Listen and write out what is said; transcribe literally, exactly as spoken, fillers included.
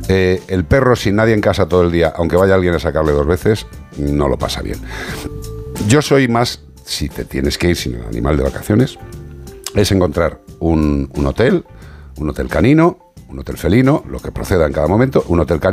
Eh, el perro sin nadie en casa todo el día, aunque vaya alguien a sacarle dos veces, no lo pasa bien. Yo soy más, si te tienes que ir sin el animal de vacaciones, es encontrar un, un hotel, un hotel canino, un hotel felino, lo que proceda en cada momento, un hotel canino,